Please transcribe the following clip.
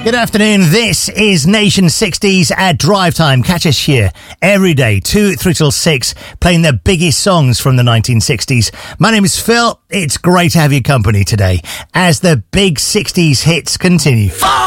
Good afternoon. This is Nation 60s at Drive Time. Catch us here every day, 2, 3 till 6, playing the biggest songs from the 1960s. My name is Phil. It's great to have your company today as the big 60s hits continue.